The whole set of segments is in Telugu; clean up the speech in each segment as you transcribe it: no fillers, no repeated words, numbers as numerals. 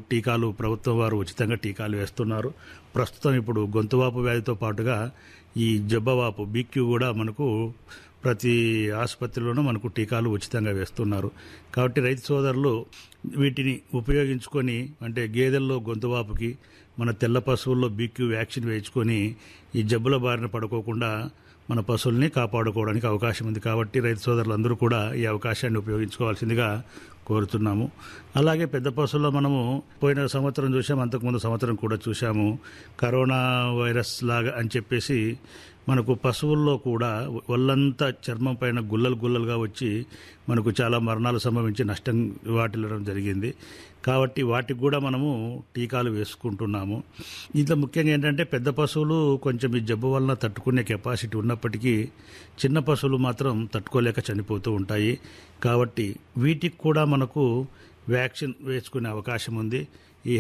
టీకాలు ప్రభుత్వం వారు ఉచితంగా టీకాలు వేస్తున్నారు. ప్రస్తుతం ఇప్పుడు గొంతువాపు వ్యాధితో పాటుగా ఈ జబ్బవాపు బీక్యూ కూడా మనకు ప్రతి ఆసుపత్రిలోనూ మనకు టీకాలు ఉచితంగా వేస్తున్నారు. కాబట్టి రైతు సోదరులు వీటిని ఉపయోగించుకొని, అంటే గేదెల్లో గొంతువాపుకి, మన తెల్ల పశువుల్లో బీక్యూ వ్యాక్సిన్ వేయించుకొని ఈ జబ్బుల బారిన పడుకోకుండా మన పశువుల్ని కాపాడుకోవడానికి అవకాశం ఉంది. కాబట్టి రైతు సోదరులందరూ కూడా ఈ అవకాశాన్ని ఉపయోగించుకోవాల్సిందిగా కోరుతున్నాము. అలాగే పెద్ద పశువుల్లో మనము పోయిన సంవత్సరం చూసాము, అంతకుముందు సంవత్సరం కూడా చూసాము. కరోనా వైరస్ లాగా అని చెప్పేసి మనకు పశువుల్లో కూడా ఒళ్ళంతా చర్మం పైన గుల్లలుగా వచ్చి మనకు చాలా మరణాలు సంభవించి నష్టం వాటిల్లడం జరిగింది. కాబట్టి వాటికి కూడా మనము టీకాలు వేసుకుంటున్నాము. ఇంట్లో ముఖ్యంగా ఏంటంటే పెద్ద పశువులు కొంచెం ఈ జబ్బు వలన తట్టుకునే కెపాసిటీ ఉన్నప్పటికీ చిన్న పశువులు మాత్రం తట్టుకోలేక చనిపోతూ ఉంటాయి. కాబట్టి వీటికి కూడా మనకు వ్యాక్సిన్ వేసుకునే అవకాశం ఉంది. ఈ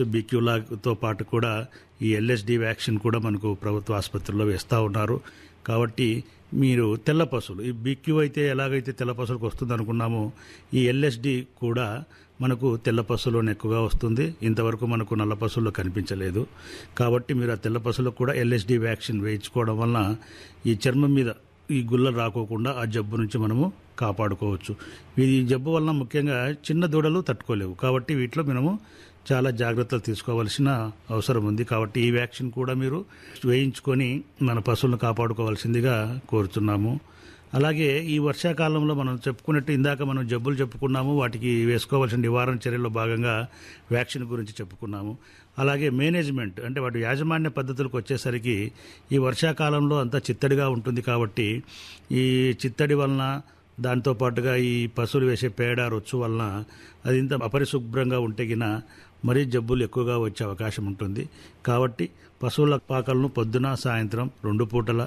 HSBQలతో పాటు కూడా ఈ LSD వ్యాక్సిన్ కూడా మనకు ప్రభుత్వ ఆసుపత్రుల్లో వేస్తూ ఉన్నారు. కాబట్టి మీరు తెల్ల పశువులు, ఈ BQ అయితే ఎలాగైతే తెల్ల పశువులకు వస్తుంది అనుకున్నామో, ఈ LSD కూడా మనకు తెల్ల పశువులోనే ఎక్కువగా వస్తుంది. ఇంతవరకు మనకు నల్ల పశువుల్లో కనిపించలేదు. కాబట్టి మీరు ఆ తెల్ల పశువులకు కూడా LSD వ్యాక్సిన్ వేయించుకోవడం వలన ఈ చర్మం మీద ఈ గుల్లలు రాకోకుండా ఆ జబ్బు నుంచి మనము కాపాడుకోవచ్చు. ఈ జబ్బు వలన ముఖ్యంగా చిన్న దూడలు తట్టుకోలేవు. కాబట్టి వీటిలో మనము చాలా జాగ్రత్తలు తీసుకోవాల్సిన అవసరం ఉంది. కాబట్టి ఈ వ్యాక్సిన్ కూడా మీరు వేయించుకొని మన పశువులను కాపాడుకోవాల్సిందిగా కోరుతున్నాము. అలాగే ఈ వర్షాకాలంలో మనం చెప్పుకున్నట్టు ఇందాక మనం జబ్బులు చెప్పుకున్నాము, వాటికి వేసుకోవాల్సిన నివారణ చర్యల్లో భాగంగా వ్యాక్సిన్ గురించి చెప్పుకున్నాము. అలాగే మేనేజ్మెంట్, అంటే వాటి యాజమాన్య పద్ధతులకు వచ్చేసరికి ఈ వర్షాకాలంలో అంతా చిత్తడిగా ఉంటుంది. కాబట్టి ఈ చిత్తడి వలన, దాంతోపాటుగా ఈ పశువులు వేసే పేడ రొచ్చు వలన అది ఇంత అపరిశుభ్రంగా ఉంటేగిన మరీ జబ్బులు ఎక్కువగా వచ్చే అవకాశం ఉంటుంది. కాబట్టి పశువుల పాకలను పొద్దున సాయంత్రం 2 పూటల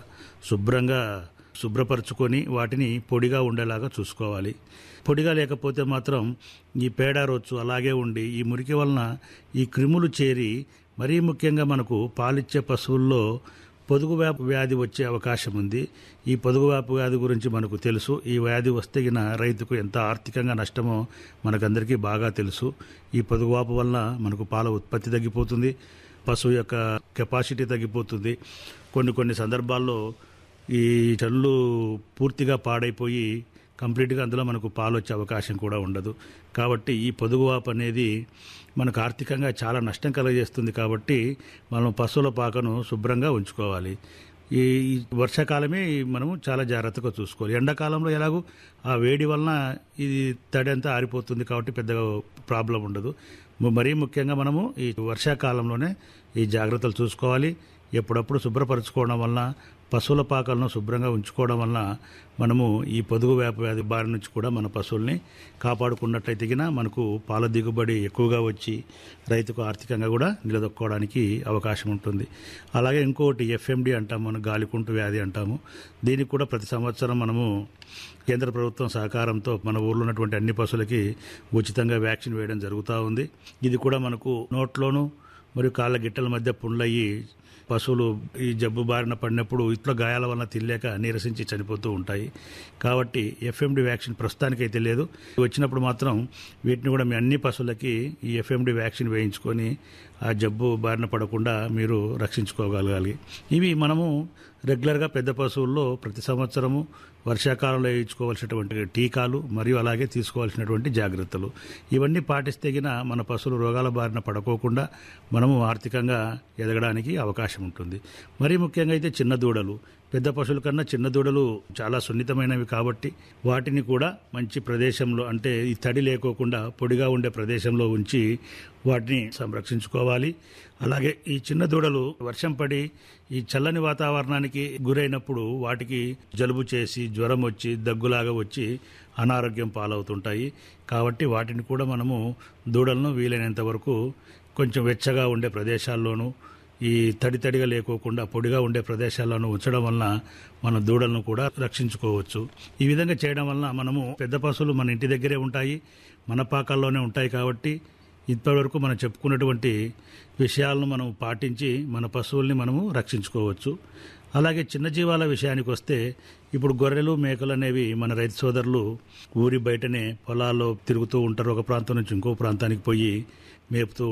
శుభ్రపరచుకొని వాటిని పొడిగా ఉండేలాగా చూసుకోవాలి. పొడిగా లేకపోతే మాత్రం ఈ పేడ రొచ్చు అలాగే ఉండి ఈ మురికి వలన ఈ క్రిములు చేరి మరీ ముఖ్యంగా మనకు పాలిచ్చే పశువుల్లో పొదుగువాపు వ్యాధి వచ్చే అవకాశం ఉంది. ఈ పొదుగువాపు వ్యాధి గురించి మనకు తెలుసు. ఈ వ్యాధి వస్తే రైతుకు ఎంత ఆర్థికంగా నష్టమో మనకందరికీ బాగా తెలుసు. ఈ పొదుగువాపు వలన మనకు పాల ఉత్పత్తి తగ్గిపోతుంది, పశువు యొక్క కెపాసిటీ తగ్గిపోతుంది. కొన్ని సందర్భాల్లో ఈ చల్లు పూర్తిగా పాడైపోయి కంప్లీట్గా అందులో మనకు పాలు వచ్చే అవకాశం కూడా ఉండదు. కాబట్టి ఈ పొదుగువాపు అనేది మనకు ఆర్థికంగా చాలా నష్టం కలుగజేస్తుంది. కాబట్టి మనం పశువుల పాకను శుభ్రంగా ఉంచుకోవాలి. ఈ వర్షాకాలమే మనము చాలా జాగ్రత్తగా చూసుకోవాలి. ఎండాకాలంలో ఎలాగో ఆ వేడి వలన ఇది తడి అంతా ఆరిపోతుంది. కాబట్టి పెద్దగా ప్రాబ్లం ఉండదు. మరీ ముఖ్యంగా మనము ఈ వర్షాకాలంలోనే ఈ జాగ్రత్తలు చూసుకోవాలి. ఎప్పుడప్పుడు శుభ్రపరచుకోవడం వలన, పశువుల పాకలను శుభ్రంగా ఉంచుకోవడం వలన మనము ఈ పొదుగు వ్యాధి బారి నుంచి కూడా మన పశువుల్ని కాపాడుకున్నట్లయితే మనకు పాల దిగుబడి ఎక్కువగా వచ్చి రైతుకు ఆర్థికంగా కూడా నిలదొక్కోవడానికి అవకాశం ఉంటుంది. అలాగే ఇంకోటి FMD అంటాము, మనం గాలికుంటు వ్యాధి అంటాము. దీనికి కూడా ప్రతి సంవత్సరం మనము కేంద్ర ప్రభుత్వం సహకారంతో మన ఊర్లో ఉన్నటువంటి అన్ని పశువులకి ఉచితంగా వ్యాక్సిన్ వేయడం జరుగుతూ ఉంది. ఇది కూడా మనకు నోట్లోనూ మరియు కాళ్ళ గిట్టల మధ్య పుండ్లయ్యి పశువులు ఈ జబ్బు బారిన పడినప్పుడు ఇట్లా గాయాల వలన తినలేక నీరసించి చనిపోతూ ఉంటాయి. కాబట్టి FMD వ్యాక్సిన్ ప్రస్తుతానికైతే లేదు. వచ్చినప్పుడు మాత్రం వీటిని కూడా మీ అన్ని పశువులకి ఈ FMD వ్యాక్సిన్ వేయించుకొని ఆ జబ్బు బారిన పడకుండా మీరు రక్షించుకోగలగాలి. ఇవి మనము రెగ్యులర్గా పెద్ద పశువుల్లో ప్రతి సంవత్సరము వర్షాకాలంలో వేయించుకోవాల్సినటువంటి టీకాలు మరియు అలాగే తీసుకోవాల్సినటువంటి జాగ్రత్తలు ఇవన్నీ పాటిస్తే మన పశువులు రోగాల బారిన పడుకోకుండా మనము ఆర్థికంగా ఎదగడానికి అవకాశం ఉంటుంది. మరీ ముఖ్యంగా అయితే చిన్న దూడలు, పెద్ద పశువుల కన్నా చిన్న దూడలు చాలా సున్నితమైనవి. కాబట్టి వాటిని కూడా మంచి ప్రదేశంలో, అంటే ఈ తడి లేకోకుండా పొడిగా ఉండే ప్రదేశంలో ఉంచి వాటిని సంరక్షించుకోవాలి. అలాగే ఈ చిన్న దూడలు వర్షం పడి ఈ చల్లని వాతావరణానికి గురైనప్పుడు వాటికి జలుబు చేసి జ్వరం వచ్చి దగ్గులాగా వచ్చి అనారోగ్యం పాలవుతుంటాయి. కాబట్టి వాటిని కూడా మనము దూడలను వీలైనంత వరకు కొంచెం వెచ్చగా ఉండే ప్రదేశాల్లోనూ, ఈ తడిగా లేకోకుండా పొడిగా ఉండే ప్రదేశాలను ఉంచడం వలన మన దూడలను కూడా రక్షించుకోవచ్చు. ఈ విధంగా చేయడం వలన మనము పెద్ద పశువులు మన ఇంటి దగ్గరే ఉంటాయి, మన పాకాల్లోనే ఉంటాయి. కాబట్టి ఇప్పటివరకు మనం చెప్పుకున్నటువంటి విషయాలను మనం పాటించి మన పశువుల్ని మనము రక్షించుకోవచ్చు. అలాగే చిన్న జీవాల విషయానికి వస్తే ఇప్పుడు గొర్రెలు, మేకలు అనేవి మన రైతు సోదరులు ఊరి బయటనే పొలాల్లో తిరుగుతూ ఉంటారు. ఒక ప్రాంతం నుంచి ఇంకో ప్రాంతానికి పోయి మేపుతూ